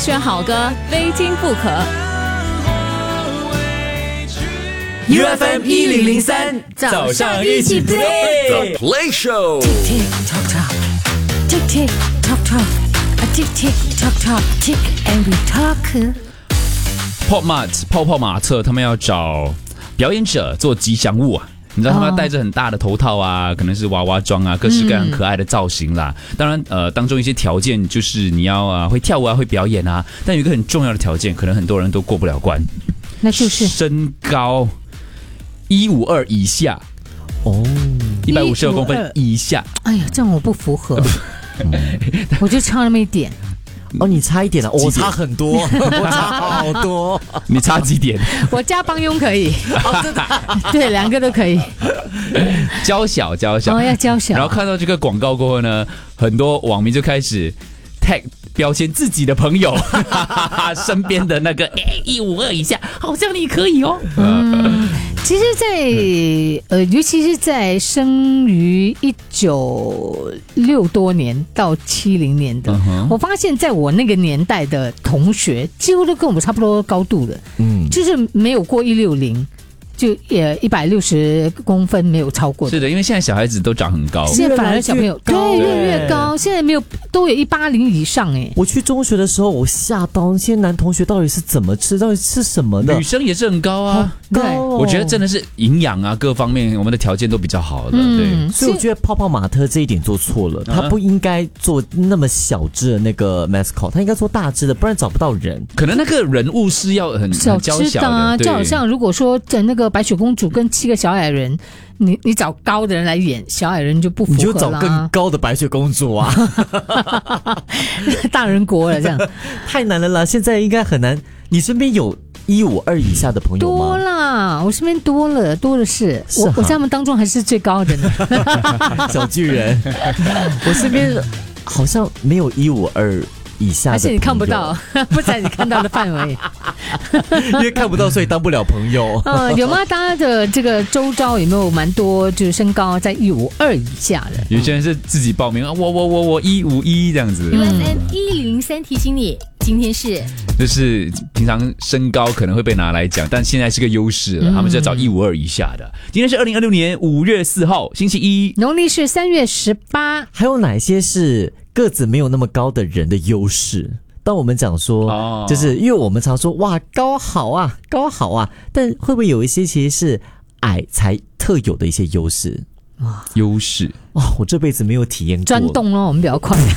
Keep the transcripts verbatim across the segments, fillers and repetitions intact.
选好歌，非听不可。 U F M 一零零三，早上一起 play The Play Show。 Tick tick tock tock, tick tick tock tock, a tick tick tock tock, tick and we talk. Pop Mart 泡泡马特他们要找表演者做吉祥物啊。你知道他们要戴着很大的头套啊，可能是娃娃装啊，各式各样可爱的造型啦。嗯、当然，呃，当中一些条件就是你要啊会跳舞啊，会表演啊。但有一个很重要的条件，可能很多人都过不了关， 那就是身高一五二以下哦，一百五十二公分以下。 哎呀，这样我不符合，我就差那么一点。 哦，你差一点了，我差很多，我差好多。 你差几点？ 我加帮佣可以，对，两个都可以。 娇小娇小， 哦，要娇小。 然后看到这个广告过后呢，很多网民就开始 tag 标签自己的朋友，身边的那个一五二以下，好像你可以哦。 嗯，其实在，呃，尤其是在生于一九六多年到七零年的，嗯、我发现在我那个年代的同学，几乎都跟我们差不多高度了，嗯，就是没有过一六零。就也一百六十公分没有超过的。 是的，因为现在小孩子都长很高， 现在反而小朋友对越来越高，现在没有都有一八零以上哎。 我去中学的时候，我吓到那些男同学到底是怎么吃，到底是什么的？ 女生也是很高啊， 高、 哦。我觉得真的是营养啊，各方面我们的条件都比较好的，嗯、对。 所以我觉得泡泡玛特这一点做错了，他不应该做那么小只的那个 mascot， 他应该做大只的，不然找不到人。 可能那个人物是要很小只的啊，就好像如果说在那个。白雪公主跟七个小矮人，你你找高的人来演小矮人就不符合了， 你就找更高的白雪公主啊， 大人国了这样， 太难了啦！现在应该很难。你身边有一五二以下的朋友吗？ 多啦，我身边多了，多的是。是我我在他们当中还是最高的呢， 小巨人。我身边好像没有一五二。以下还是你看不到，不在你看到的范围， 因为看不到，所以当不了朋友。 呃，有吗？大家的这个周遭有没有蛮多就是身高在一五二以下的？ 有些人是自己报名啊，我我我我一五一这样子。 U F M 一零三提醒你，今天是就是平常身高可能会被拿来讲，但现在是个优势了，嗯、他们是要找一五二以下的。今天是二零二六年五月四号，星期一， 农历是三月十八。 还有哪些是个子没有那么高的人的优势？当我们讲说，哦、就是因为我们常说哇高好啊，高好啊，但会不会有一些其实是矮才特有的一些优势？ 哇，优势哇！我这辈子没有体验过。 钻洞咯，我们比较快。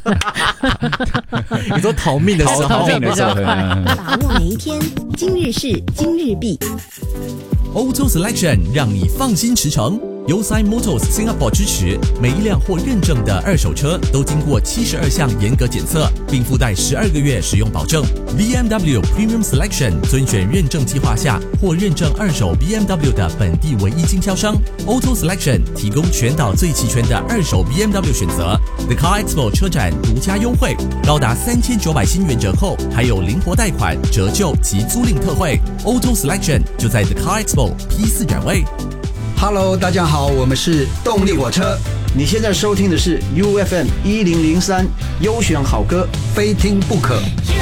你说逃命的时候， 逃命的时候， 把握每一天，今日事今日毕。 Auto Selection 让你放心驰骋。由 Sign Motors Singapore 支持，每一辆获认证的二手车都经过七十二项严格检测，并附带十二个月使用保证。B M W Premium Selection 遵选认证计划下获认证二手 B M W 的本地唯一经销商。Auto Selection 提供全岛最齐全的二手 B M W 选择。The Car Expo 车展独家优惠，高达三千九百新元折扣，还有灵活贷款、折旧及租赁特惠。Auto Selection 就在 The Car Expo P 四展位。 Hello， 大家好，我们是动力火车。你现在收听的是 U F M 一零零三，优选好歌，非听不可。